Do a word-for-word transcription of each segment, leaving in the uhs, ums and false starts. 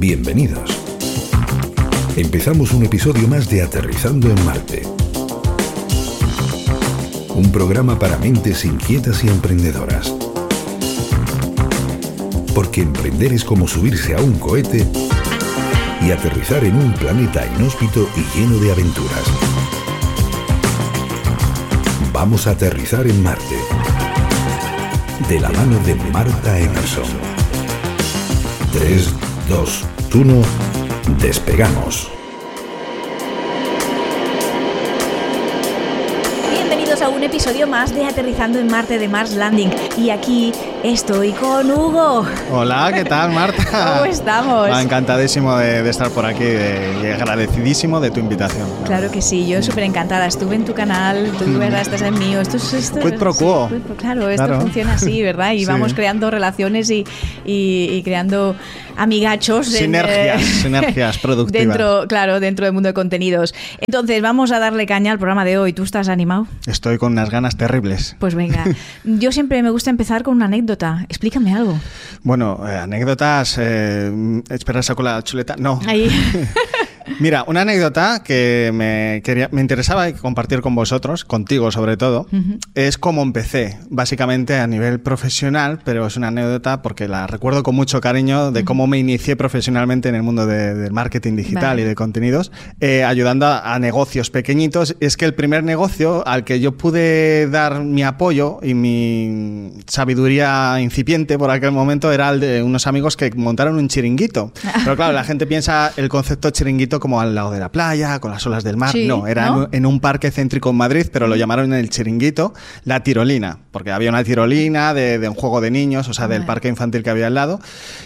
Bienvenidos. Empezamos un episodio más de Aterrizando en Marte. Un programa para mentes inquietas y emprendedoras. Porque emprender es como subirse a un cohete y aterrizar en un planeta inhóspito y lleno de aventuras. Vamos a aterrizar en Marte. De la mano de Marta Emerson. tres, dos, uno, despegamos. Bienvenidos a un episodio más de Aterrizando en Marte de Mars Landing. Y aquí estoy con Hugo. Hola, ¿qué tal, Marta? ¿Cómo estamos? Ah, encantadísimo de, de estar por aquí de, y agradecidísimo de tu invitación. Claro que sí, yo súper encantada. Estuve en tu canal, tú mm. ¿verdad? Estás en mío. Esto es esto, Quid pro quo. Sí, claro, esto claro. funciona así, ¿verdad? Y sí. vamos creando relaciones y, y, y creando amigachos. Sinergias, en, eh, sinergias productivas. Dentro, claro, dentro del mundo de contenidos. Entonces, vamos a darle caña al programa de hoy. ¿Tú estás animado? Estoy con unas ganas terribles. Pues venga. Yo siempre me gusta empezar con una anécdota. Explícame algo. Bueno, eh, anécdotas. Eh, ¿Esperas con la chuleta? No. Ahí. Mira, una anécdota que me, quería, me interesaba compartir con vosotros, contigo sobre todo, uh-huh. es cómo empecé, básicamente a nivel profesional, pero es una anécdota porque la recuerdo con mucho cariño de uh-huh. cómo me inicié profesionalmente en el mundo de, del marketing digital vale. y de contenidos, eh, ayudando a, a negocios pequeñitos. Es que el primer negocio al que yo pude dar mi apoyo y mi sabiduría incipiente por aquel momento era el de unos amigos que montaron un chiringuito. Pero claro, la gente piensa el concepto chiringuito como al lado de la playa, con las olas del mar. Sí, no, era ¿no? En, en un parque céntrico en Madrid, pero lo llamaron el chiringuito, la tirolina, porque había una tirolina de, de un juego de niños, o sea, del parque infantil que había al lado.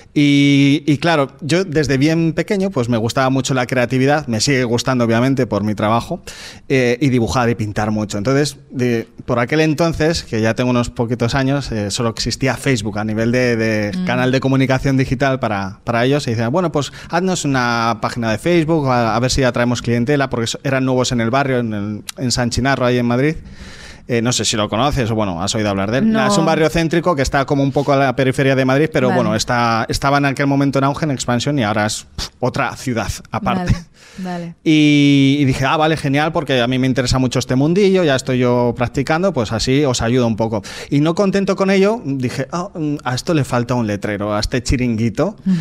Y, y claro, yo desde bien pequeño pues me gustaba mucho la creatividad, me sigue gustando obviamente por mi trabajo, eh, y dibujar y pintar mucho. Entonces, de, por aquel entonces, que ya tengo unos poquitos años, eh, solo existía Facebook a nivel de, de mm. canal de comunicación digital para, para ellos. Y decían, bueno, pues haznos una página de Facebook, a, a ver si atraemos clientela, porque eran nuevos en el barrio, en, el, en San Chinarro, ahí en Madrid. Eh, no sé si lo conoces o bueno, has oído hablar de él. No. Es un barrio céntrico que está como un poco a la periferia de Madrid, pero vale. bueno, está, estaba en aquel momento en auge, en expansión y ahora es pff, otra ciudad aparte. Vale. Vale. Y, y dije, ah, vale, genial, porque a mí me interesa mucho este mundillo, ya estoy yo practicando, pues así os ayudo un poco. Y no contento con ello, dije, oh, a esto le falta un letrero, a este chiringuito. Uh-huh.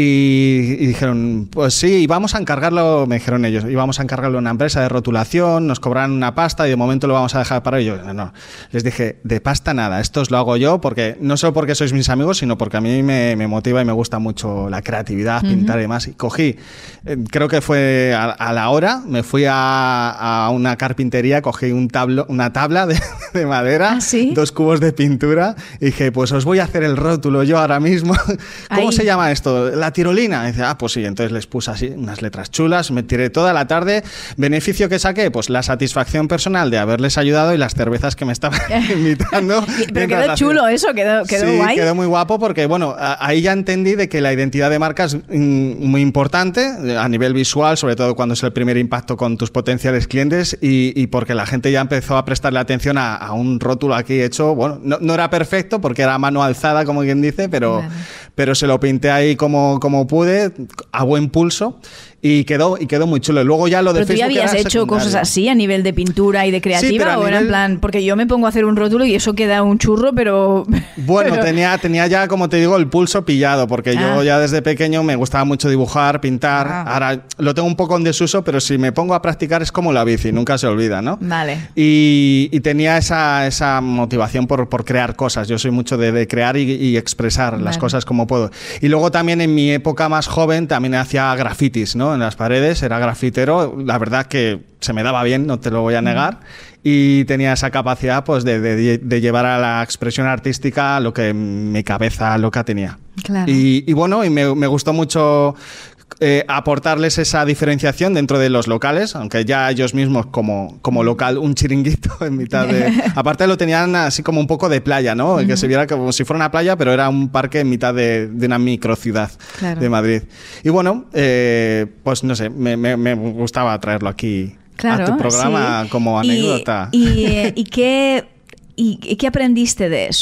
Y, y dijeron, pues sí, vamos a encargarlo, me dijeron ellos, íbamos a encargarlo a una empresa de rotulación, nos cobrarán una pasta y de momento lo vamos a dejar para ellos. No, no, les dije, de pasta nada, esto os lo hago yo, porque no solo porque sois mis amigos, sino porque a mí me, me motiva y me gusta mucho la creatividad, uh-huh. pintar y demás. Y cogí, eh, creo que fue a, a la hora, me fui a, a una carpintería, cogí un tablo, una tabla de, de madera, ¿Ah, sí? dos cubos de pintura, y dije, pues os voy a hacer el rótulo yo ahora mismo. ¿Cómo Ahí. se llama esto? La tirolina. Y dice, ah, pues sí, entonces les puse así unas letras chulas, me tiré toda la tarde. ¿Beneficio que saqué? Pues la satisfacción personal de haberles ayudado y las cervezas que me estaban invitando. Pero quedó chulo eso, quedó, quedó sí, guay. quedó muy guapo porque, bueno, ahí ya entendí de que la identidad de marca es muy importante a nivel visual, sobre todo cuando es el primer impacto con tus potenciales clientes y, y porque la gente ya empezó a prestarle atención a, a un rótulo aquí hecho, bueno, no, no era perfecto porque era a mano alzada, como quien dice, pero, bueno. pero se lo pinté ahí como, como pude, a buen pulso. Y quedó, y quedó muy chulo. Y luego ya lo de pero Facebook. ¿Pero tú ya habías hecho secundario. cosas así a nivel de pintura y de creativa? Sí, ¿o nivel... era en plan? Porque yo me pongo a hacer un rótulo y eso queda un churro, pero... Bueno, pero... tenía, tenía ya, como te digo, el pulso pillado, porque ah. yo ya desde pequeño me gustaba mucho dibujar, pintar. Ah. Ahora lo tengo un poco en desuso, pero si me pongo a practicar es como la bici, nunca se olvida, ¿no? Vale. Y, y tenía esa, esa motivación por, por crear cosas. Yo soy mucho de, de crear y, y expresar vale. las cosas como puedo. Y luego también en mi época más joven también hacía grafitis, ¿no? En las paredes, era grafitero, la verdad que se me daba bien, no te lo voy a negar, y tenía esa capacidad pues de, de, de llevar a la expresión artística lo que mi cabeza loca tenía. Claro. Y, y bueno, y me, me gustó mucho eh, aportarles esa diferenciación dentro de los locales, aunque ya ellos mismos como, como local, un chiringuito en mitad de... Aparte lo tenían así como un poco de playa, ¿no? Uh-huh. Que se viera como si fuera una playa, pero era un parque en mitad de, de una microciudad claro. de Madrid. Y bueno, eh, pues no sé, me, me, me gustaba traerlo aquí claro, a tu programa sí. como anécdota. ¿Y, y, y, qué, y, y qué aprendiste de eso?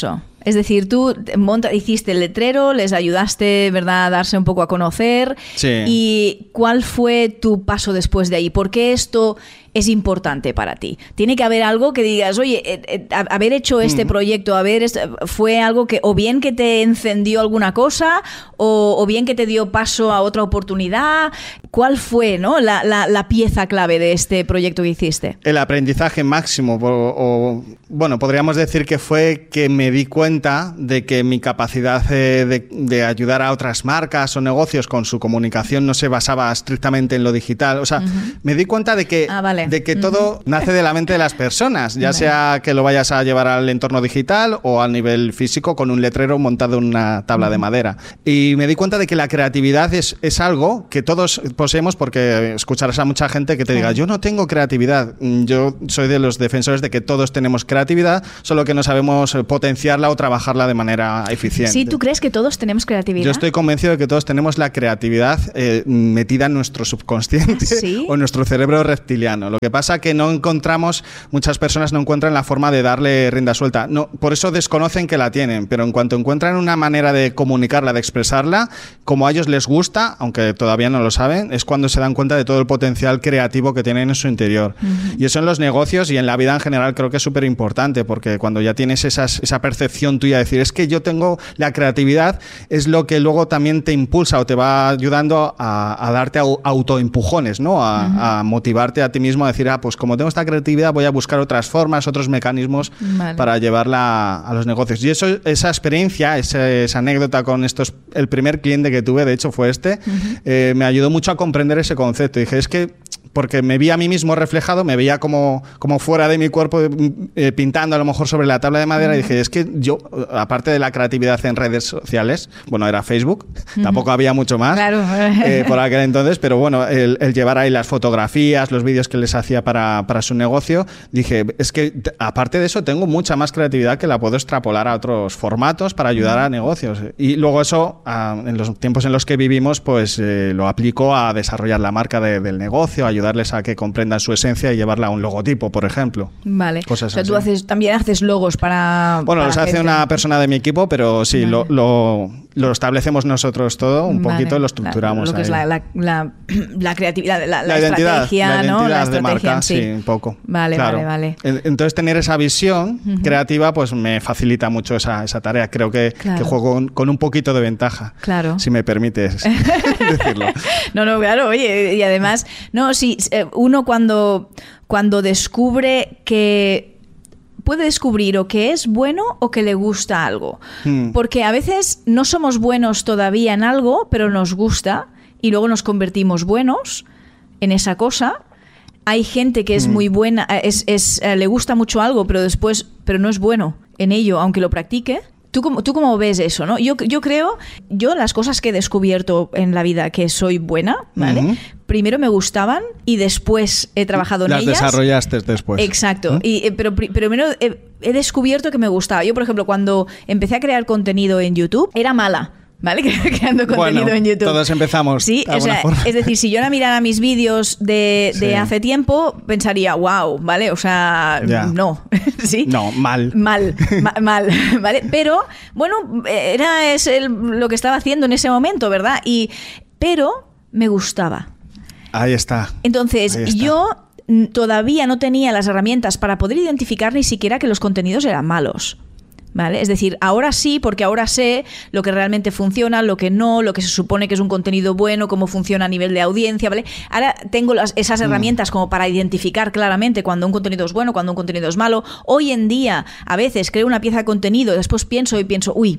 Es decir, tú monta, hiciste el letrero, les ayudaste, ¿verdad?, a darse un poco a conocer. Sí. ¿Y cuál fue tu paso después de ahí? ¿Por qué esto es importante para ti? Tiene que haber algo que digas, oye, eh, eh, haber hecho este mm. proyecto, haber est- fue algo que o bien que te encendió alguna cosa o, o bien que te dio paso a otra oportunidad. ¿Cuál fue, ¿no?, la, la, la pieza clave de este proyecto que hiciste? El aprendizaje máximo, o, o bueno, podríamos decir que fue que me di cuenta de que mi capacidad de, de, de ayudar a otras marcas o negocios con su comunicación no se basaba estrictamente en lo digital. O sea, uh-huh. me di cuenta de que, ah, vale. de que todo uh-huh. nace de la mente de las personas, ya vale. sea que lo vayas a llevar al entorno digital o al nivel físico con un letrero montado en una tabla uh-huh. de madera. Y me di cuenta de que la creatividad es, es algo que todos poseemos, porque escucharás a mucha gente que te diga, yo no tengo creatividad. Yo soy de los defensores de que todos tenemos creatividad, solo que no sabemos potenciarla o trabajarla de manera eficiente. Sí, ¿tú crees que todos tenemos creatividad? Yo estoy convencido de que todos tenemos la creatividad eh, metida en nuestro subconsciente ¿sí? o en nuestro cerebro reptiliano. Lo que pasa es que no encontramos, muchas personas no encuentran la forma de darle rienda suelta. No, por eso desconocen que la tienen, pero en cuanto encuentran una manera de comunicarla, de expresarla, como a ellos les gusta, aunque todavía no lo saben, es cuando se dan cuenta de todo el potencial creativo que tienen en su interior. Uh-huh. Y eso en los negocios y en la vida en general creo que es súper importante, porque cuando ya tienes esas, esa percepción tuya de decir, es que yo tengo la creatividad, es lo que luego también te impulsa o te va ayudando a, a darte autoempujones, ¿no? A, uh-huh. a motivarte a ti mismo a decir, ah, pues como tengo esta creatividad voy a buscar otras formas, otros mecanismos vale. para llevarla a los negocios. Y eso, esa experiencia, esa, esa anécdota con estos, el primer cliente que tuve, de hecho fue este, uh-huh. eh, me ayudó mucho a comprender ese concepto. Dije, es que porque me vi a mí mismo reflejado, me veía como, como fuera de mi cuerpo eh, pintando a lo mejor sobre la tabla de madera uh-huh. y dije, es que yo, aparte de la creatividad en redes sociales, bueno, era Facebook, uh-huh. tampoco había mucho más claro. eh, por aquel entonces, pero bueno, el, el llevar ahí las fotografías, los vídeos que les hacía para, para su negocio, dije, es que aparte de eso tengo mucha más creatividad que la puedo extrapolar a otros formatos para ayudar uh-huh. a negocios. Y luego eso, a, en los tiempos en los que vivimos, pues eh, lo aplico a desarrollar la marca de, del negocio, a ayudar darles a que comprendan su esencia y llevarla a un logotipo, por ejemplo. Vale. Cosas o sea, así. tú haces, también haces logos para... Bueno, para los hace gente. una persona de mi equipo, pero sí, vale. lo, lo, lo establecemos nosotros todo, un vale. poquito lo estructuramos. La, lo que ahí. es la, la, la, la creatividad, la, la, la identidad, estrategia, la identidad ¿no? La de estrategia marca, sí. sí, un poco. Vale, claro. vale, vale. Entonces, tener esa visión uh-huh. creativa, pues me facilita mucho esa, esa tarea. Creo que, claro. que juego con, con un poquito de ventaja, claro. si me permites decirlo. No, no, claro, oye, y además, no, sí, uno cuando, cuando descubre que puede descubrir o que es bueno o que le gusta algo. Hmm. Porque a veces no somos buenos todavía en algo, pero nos gusta y luego nos convertimos buenos en esa cosa. Hay gente que es hmm. muy buena, es, es, eh, le gusta mucho algo, pero después pero no es bueno en ello, aunque lo practique. ¿Tú cómo, ¿Tú cómo ves eso, no? Yo, yo creo, yo las cosas que he descubierto en la vida que soy buena, ¿vale? Uh-huh. Primero me gustaban y después he trabajado en las ellas. Las desarrollaste después. Exacto. ¿Mm? Y, pero primero he, he descubierto que me gustaba. Yo, por ejemplo, cuando empecé a crear contenido en YouTube, era mala. ¿Vale? Creando contenido bueno, en YouTube. Todos empezamos. Sí, de o sea, forma. Es decir, si yo ahora mirara mis vídeos de, de sí. hace tiempo, pensaría, wow, ¿vale? O sea, ya. no. ¿Sí? No, mal. Mal, ma- mal, ¿vale? Pero, bueno, era es el, lo que estaba haciendo en ese momento, ¿verdad? Y, pero me gustaba. Ahí está. Entonces, Ahí está. yo todavía no tenía las herramientas para poder identificar ni siquiera que los contenidos eran malos. ¿Vale? Es decir, ahora sí, porque ahora sé lo que realmente funciona, lo que no, lo que se supone que es un contenido bueno, cómo funciona a nivel de audiencia, ¿vale? Ahora tengo las, esas herramientas como para identificar claramente cuando un contenido es bueno, cuando un contenido es malo. Hoy en día, a veces creo una pieza de contenido, después pienso y pienso, uy,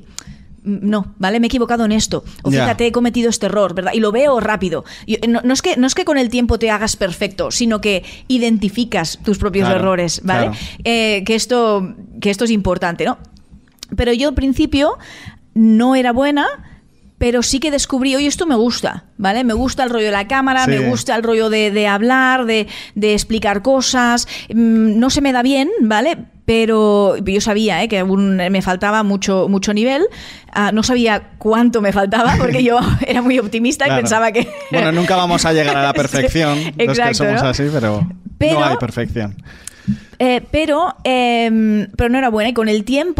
no, ¿vale? Me he equivocado en esto. O fíjate, yeah. he cometido este error, ¿verdad? Y lo veo rápido. Yo, no, no, es que, no es que con el tiempo te hagas perfecto, sino que identificas tus propios claro, errores, ¿vale? Claro. Eh, que, esto, que esto es importante, ¿no? Pero yo al principio no era buena, pero sí que descubrí, oye, esto me gusta, ¿vale? Me gusta el rollo de la cámara, sí. me gusta el rollo de, de hablar, de, de explicar cosas. No se me da bien, ¿vale? Pero yo sabía ¿eh? que aún me faltaba mucho, mucho nivel. Uh, no sabía cuánto me faltaba porque yo era muy optimista claro. y pensaba que... Bueno, nunca vamos a llegar a la perfección, sí, exacto, los que somos ¿no? así, pero, pero no hay perfección. Eh, pero, eh, pero no era buena y con el tiempo...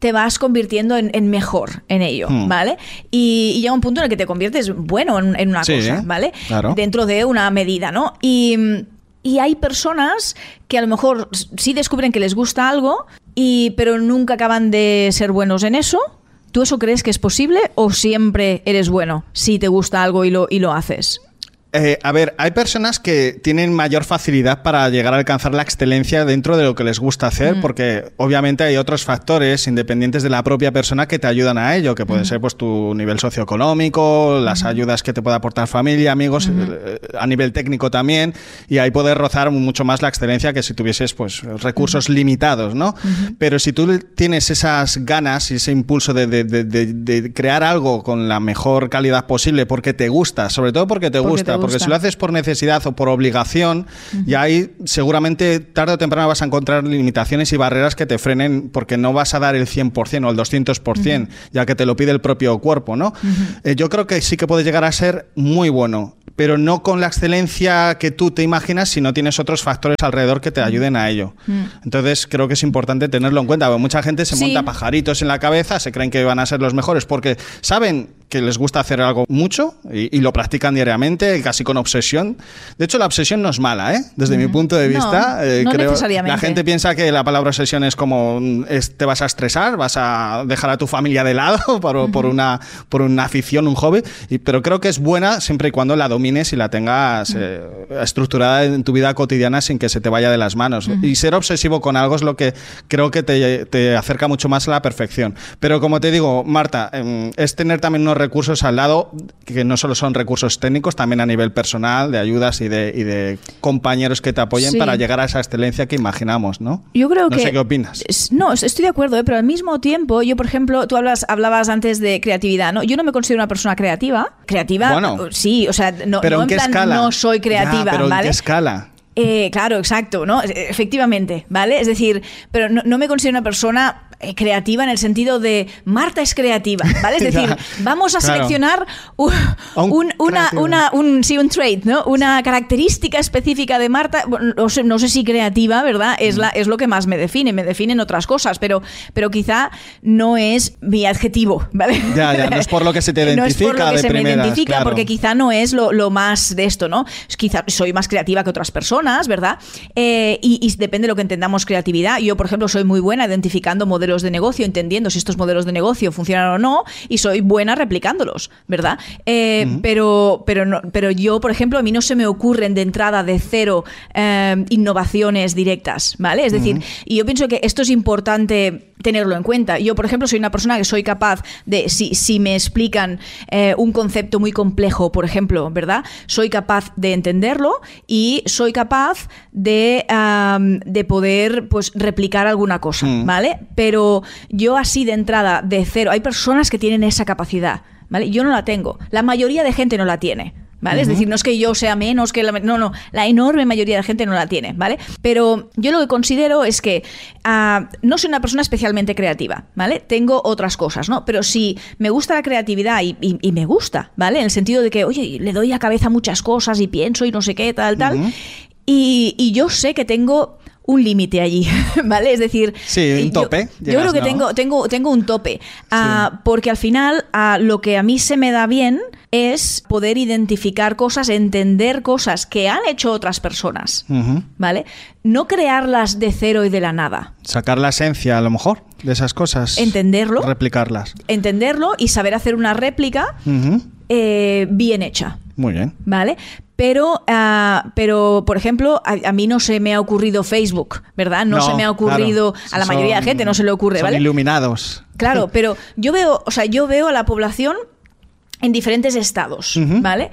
te vas convirtiendo en, en mejor en ello, mm. ¿vale? Y, y llega un punto en el que te conviertes bueno en, en una sí, cosa, ¿vale? Claro. Dentro de una medida, ¿no? Y, y hay personas que a lo mejor sí descubren que les gusta algo, y, pero nunca acaban de ser buenos en eso. ¿Tú eso crees que es posible o siempre eres bueno si te gusta algo y lo, y lo haces? Eh, a ver, hay personas que tienen mayor facilidad para llegar a alcanzar la excelencia dentro de lo que les gusta hacer, mm. porque obviamente hay otros factores independientes de la propia persona que te ayudan a ello, que puede mm. ser pues tu nivel socioeconómico, las mm. ayudas que te pueda aportar familia, amigos, mm. eh, a nivel técnico también, y ahí poder rozar mucho más la excelencia que si tuvieses pues recursos mm. limitados, ¿no? Mm. Pero si tú tienes esas ganas y ese impulso de, de, de, de, de crear algo con la mejor calidad posible porque te gusta, sobre todo porque te porque gusta, te porque si lo haces por necesidad o por obligación, uh-huh. ya ahí seguramente tarde o temprano vas a encontrar limitaciones y barreras que te frenen, porque no vas a dar el cien por ciento o el doscientos por ciento, uh-huh. ya que te lo pide el propio cuerpo, ¿no? Uh-huh. Eh, yo creo que sí que puede llegar a ser muy bueno, pero no con la excelencia que tú te imaginas si no tienes otros factores alrededor que te ayuden a ello. Uh-huh. Entonces creo que es importante tenerlo en cuenta, porque mucha gente se sí. monta pajaritos en la cabeza, se creen que van a ser los mejores porque saben que les gusta hacer algo mucho y, y lo practican diariamente, casi con obsesión. De hecho, la obsesión no es mala, ¿eh? Desde mm. mi punto de vista. No, eh, no creo, necesariamente. La gente piensa que la palabra obsesión es como es, te vas a estresar, vas a dejar a tu familia de lado por, uh-huh. por, una, por una afición, un hobby, y, pero creo que es buena siempre y cuando la domines y la tengas uh-huh. eh, estructurada en tu vida cotidiana sin que se te vaya de las manos. Uh-huh. Y ser obsesivo con algo es lo que creo que te, te acerca mucho más a la perfección. Pero como te digo, Marta, eh, es tener también unos recursos al lado que no solo son recursos técnicos, también a nivel personal, de ayudas y de, y de compañeros que te apoyen sí. para llegar a esa excelencia que imaginamos, ¿no? Yo creo no que... No sé qué opinas. No, estoy de acuerdo, ¿eh? Pero al mismo tiempo, yo, por ejemplo, tú hablas, hablabas antes de creatividad, ¿no? Yo no me considero una persona creativa. Creativa, bueno, sí, o sea, no, pero no ¿en qué en plan escala? No soy creativa, ya, pero ¿vale? ¿en qué escala? Eh, claro, exacto, ¿no? Efectivamente, ¿vale? Es decir, pero no, no me considero una persona creativa en el sentido de Marta es creativa, ¿vale? Es decir, vamos a claro. seleccionar un, un, una, una, un, sí, un trait, ¿no? Una característica específica de Marta, no sé, no sé si creativa, ¿verdad? Es, la, es lo que más me define, me definen otras cosas, pero, pero quizá no es mi adjetivo, ¿vale? Ya, ya, no es por lo que se te identifica. No es por lo que de se primeras, me identifica, claro. porque quizá no es lo, lo más de esto, ¿no? Quizá soy más creativa que otras personas, ¿verdad? Eh, y, y depende de lo que entendamos creatividad. Yo, por ejemplo, soy muy buena identificando modelos de negocio, entendiendo si estos modelos de negocio funcionan o no, y soy buena replicándolos, ¿verdad? Eh, uh-huh. Pero, pero, no, pero yo, por ejemplo, a mí no se me ocurren de entrada de cero eh, innovaciones directas, ¿vale? Es decir, uh-huh. y yo pienso que esto es importante tenerlo en cuenta. Yo, por ejemplo, soy una persona que soy capaz de, si, si me explican eh, un concepto muy complejo, por ejemplo, ¿verdad? Soy capaz de entenderlo y soy capaz de, um, de poder, pues, replicar alguna cosa, mm. ¿vale? Pero yo así de entrada, de cero, hay personas que tienen esa capacidad, ¿vale? Yo no la tengo. La mayoría de gente no la tiene. ¿Vale? Uh-huh. Es decir, no es que yo sea menos que la... No, no, la enorme mayoría de la gente no la tiene, ¿vale? Pero yo lo que considero es que uh, no soy una persona especialmente creativa, ¿vale? Tengo otras cosas, ¿no? Pero si me gusta la creatividad y, y, y me gusta, ¿vale? En el sentido de que, oye, le doy a cabeza muchas cosas y pienso y no sé qué, tal, tal. Uh-huh. Y, y yo sé que tengo un límite allí, ¿vale? Es decir... Sí, un tope. Yo, llegas, yo creo que ¿no? tengo, tengo, tengo un tope. Uh, sí. Porque al final uh, lo que a mí se me da bien es poder identificar cosas, entender cosas que han hecho otras personas, uh-huh. ¿vale? No crearlas de cero y de la nada. Sacar la esencia, a lo mejor, de esas cosas. Entenderlo. Replicarlas. Entenderlo y saber hacer una réplica uh-huh. eh, bien hecha. Muy bien. ¿Vale? Pero, uh, pero por ejemplo, a, a mí no se me ha ocurrido Facebook, ¿verdad? No, no se me ha ocurrido, claro. a la son, mayoría de la gente no se le ocurre, son ¿vale? Iluminados. Claro, pero yo veo, o sea, yo veo a la población en diferentes estados, uh-huh. ¿vale?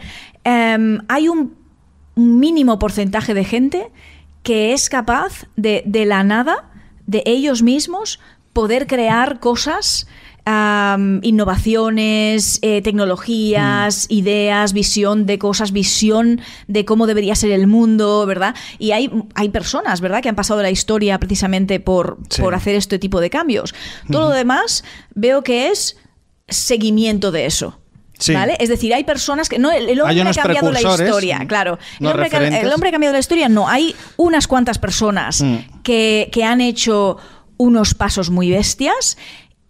Um, hay un mínimo porcentaje de gente que es capaz de, de la nada, de ellos mismos, poder crear cosas... Um, innovaciones, eh, tecnologías, mm. ideas, visión de cosas, visión de cómo debería ser el mundo, ¿verdad? Y hay, hay personas, ¿verdad?, que han pasado la historia precisamente por, sí. por hacer este tipo de cambios. Todo mm. lo demás veo que es seguimiento de eso. Sí. ¿Vale? Es decir, hay personas que... No, el, el hombre ha cambiado la historia, claro. El, no hombre, el hombre ha cambiado la historia, no. Hay unas cuantas personas mm. que, que han hecho unos pasos muy bestias.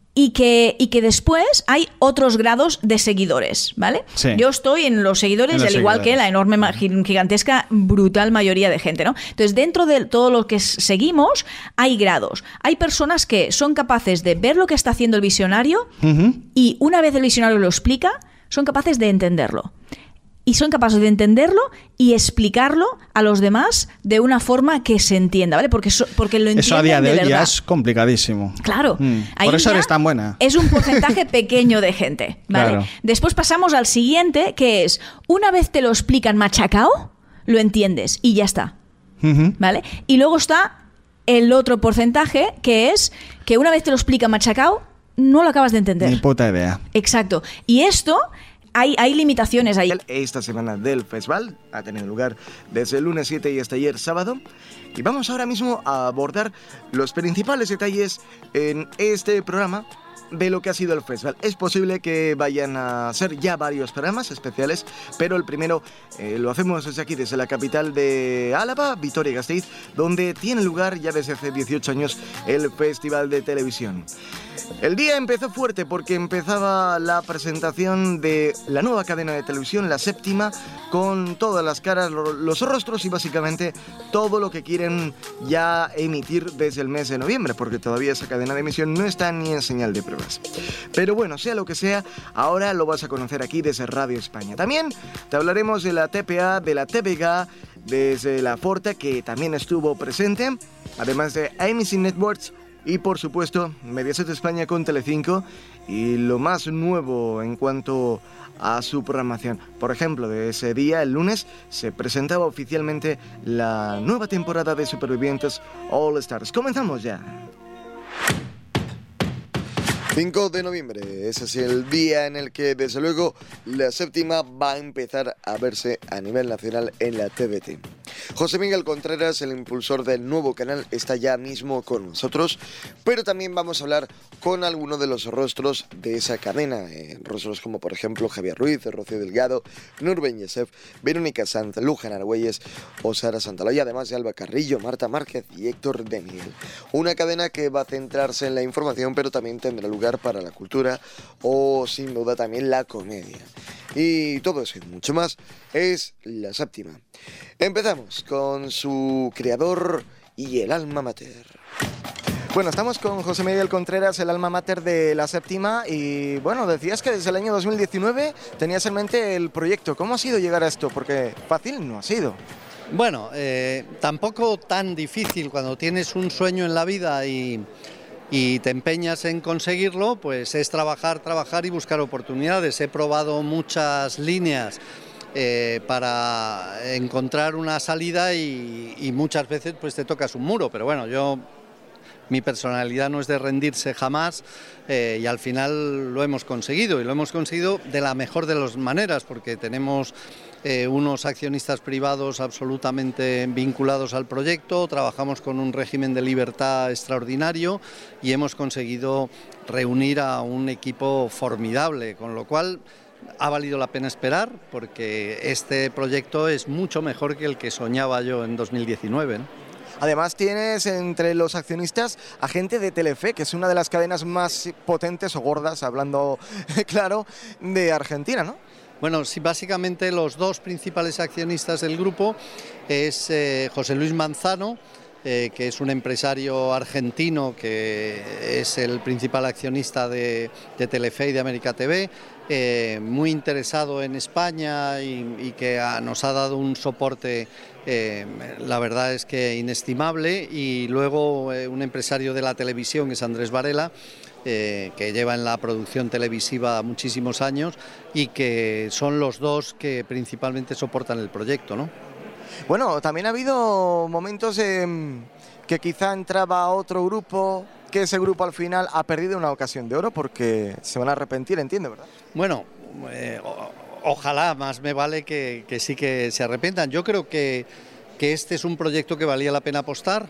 Y que, y que después hay otros grados de seguidores, ¿vale? Sí. Yo estoy en los seguidores, En los al igual seguidores. que la enorme, gigantesca, brutal mayoría de gente, ¿no? Entonces, dentro de todo lo que seguimos, hay grados. Hay personas que son capaces de ver lo que está haciendo el visionario Uh-huh. y una vez el visionario lo explica, son capaces de entenderlo. Y son capaces de entenderlo y explicarlo a los demás de una forma que se entienda, ¿vale? Porque, so, porque lo entienden Eso a día de, de hoy verdad. ya es complicadísimo. Claro. Mm. Ahí Por eso ya eres tan buena. Es un porcentaje pequeño de gente, ¿vale? Claro. Después pasamos al siguiente, que es, una vez te lo explican machacao, lo entiendes y ya está, Uh-huh. ¿vale? Y luego está el otro porcentaje, que es que una vez te lo explican machacao, no lo acabas de entender. Ni puta idea. Exacto. Y esto... Hay, hay limitaciones ahí. Esta semana del festival ha tenido lugar desde el lunes siete y hasta ayer sábado. Y vamos ahora mismo a abordar los principales detalles en este programa de lo que ha sido el festival. Es posible que vayan a ser ya varios programas especiales, pero el primero eh, lo hacemos desde aquí, desde la capital de Álava, Vitoria-Gasteiz, donde tiene lugar ya desde hace dieciocho años el Festival de Televisión. El día empezó fuerte porque empezaba la presentación de la nueva cadena de televisión, la séptima, con todas las caras, los rostros y básicamente todo lo que quieren ya emitir desde el mes de noviembre, porque todavía esa cadena de emisión no está ni en señal de pruebas. Pero bueno, sea lo que sea, ahora lo vas a conocer aquí desde Radio España. También te hablaremos de la T P A, de la T V G, desde la Forta, que también estuvo presente, además de A M C Networks, y por supuesto, Mediaset España con Telecinco y lo más nuevo en cuanto a su programación. Por ejemplo, de ese día, el lunes, se presentaba oficialmente la nueva temporada de Supervivientes All Stars. Comenzamos ya. cinco de noviembre, ese es el día en el que, desde luego, la séptima va a empezar a verse a nivel nacional en la T V T. José Miguel Contreras, el impulsor del nuevo canal, está ya mismo con nosotros, pero también vamos a hablar con algunos de los rostros de esa cadena, eh, rostros como por ejemplo Javier Ruiz, Rocío Delgado, Nurben Yesef, Verónica Sanz, Luján Argüelles o Sara Santaloya, además de Alba Carrillo, Marta Márquez y Héctor de Miguel. Una cadena que va a centrarse en la información, pero también tendrá lugar para la cultura o sin duda también la comedia. Y todo eso y mucho más es la séptima. Empezamos con su creador y el alma mater. Bueno, estamos con José Miguel Contreras, el alma mater de la séptima, y bueno, decías que desde el año dos mil diecinueve tenías en mente el proyecto. ¿Cómo ha sido llegar a esto? Porque fácil no ha sido. Bueno, eh, tampoco tan difícil cuando tienes un sueño en la vida y... y te empeñas en conseguirlo, pues es trabajar, trabajar y buscar oportunidades. He probado muchas líneas eh, para encontrar una salida y, y muchas veces pues te tocas un muro, pero bueno, yo... mi personalidad no es de rendirse jamás eh, y al final lo hemos conseguido y lo hemos conseguido de la mejor de las maneras porque tenemos eh, unos accionistas privados absolutamente vinculados al proyecto, trabajamos con un régimen de libertad extraordinario y hemos conseguido reunir a un equipo formidable, con lo cual ha valido la pena esperar porque este proyecto es mucho mejor que el que soñaba yo en dos mil diecinueve, ¿no? Además tienes entre los accionistas a gente de Telefe, que es una de las cadenas más potentes o gordas, hablando claro, de Argentina, ¿no? Bueno, sí, básicamente los dos principales accionistas del grupo es eh, José Luis Manzano, eh, que es un empresario argentino que es el principal accionista de, de Telefe y de América T V, eh, muy interesado en España y, y que ha, nos ha dado un soporte, eh, la verdad es que inestimable, y luego eh, un empresario de la televisión que es Andrés Varela, eh, que lleva en la producción televisiva muchísimos años y que son los dos que principalmente soportan el proyecto, ¿no? Bueno, también ha habido momentos en que quizá entraba otro grupo, que ese grupo al final ha perdido una ocasión de oro porque se van a arrepentir, entiendo, ¿verdad? Bueno, eh, o, ojalá, más me vale que, que sí que se arrepientan. Yo creo que, que este es un proyecto que valía la pena apostar.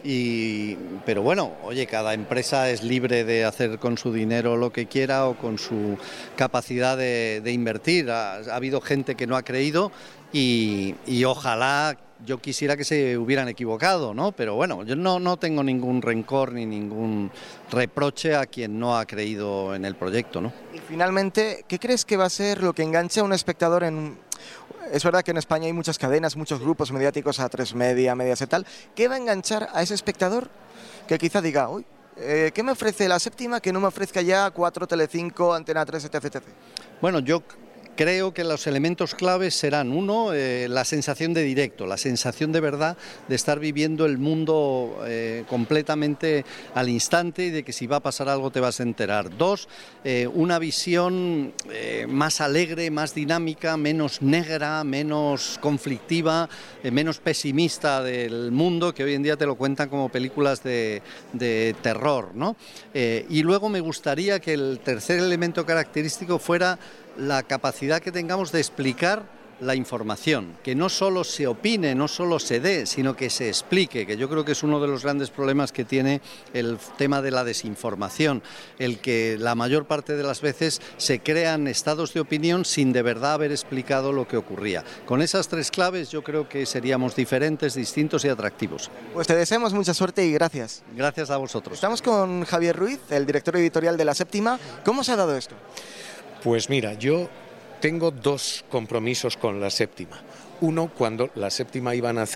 Y, pero bueno, oye, cada empresa es libre de hacer con su dinero lo que quiera o con su capacidad de, de invertir. Ha, ha habido gente que no ha creído y, y ojalá yo quisiera que se hubieran equivocado, ¿no? Pero bueno, yo no, no tengo ningún rencor ni ningún reproche a quien no ha creído en el proyecto, ¿no? Y finalmente, ¿qué crees que va a ser lo que enganche a un espectador en... Es verdad que en España hay muchas cadenas, muchos grupos mediáticos, A tres Media, Mediaset tal. ¿Qué va a enganchar a ese espectador que quizá diga, uy, eh, ¿qué me ofrece la séptima que no me ofrezca ya cuatro, Telecinco, Antena tres, etcétera, etcétera? Bueno, yo creo que los elementos claves serán, uno, eh, la sensación de directo, la sensación de verdad de estar viviendo el mundo eh, completamente al instante y de que si va a pasar algo te vas a enterar. Dos, eh, una visión eh, más alegre, más dinámica, menos negra, menos conflictiva, eh, menos pesimista del mundo, que hoy en día te lo cuentan como películas de, de terror, ¿no? Eh, y luego me gustaría que el tercer elemento característico fuera la capacidad que tengamos de explicar la información, que no solo se opine, no solo se dé, sino que se explique, que yo creo que es uno de los grandes problemas que tiene el tema de la desinformación, el que la mayor parte de las veces se crean estados de opinión sin de verdad haber explicado lo que ocurría. Con esas tres claves yo creo que seríamos diferentes, distintos y atractivos. Pues te deseamos mucha suerte y gracias. Gracias a vosotros. Estamos con Javier Ruiz, el director editorial de La Séptima. ¿Cómo se ha dado esto? Pues mira, yo tengo dos compromisos con La Séptima. Uno, cuando La Séptima iban a hacer